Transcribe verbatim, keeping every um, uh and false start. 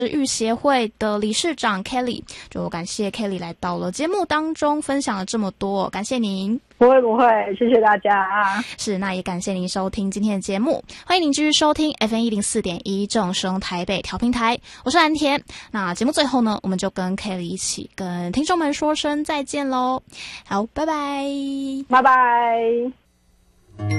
育协会的理事长 Kelly， 就感谢 Kelly 来到了节目当中分享了这么多，感谢您。 不会不会，谢谢大家。 是，那也感谢您收听今天的节目，欢迎您继续收听 F M 一零四点一正声台北调频台，我是蓝田。那节目最后呢，我们就跟 Kelly 一起跟听众们说声再见喽。好，拜拜， 拜拜。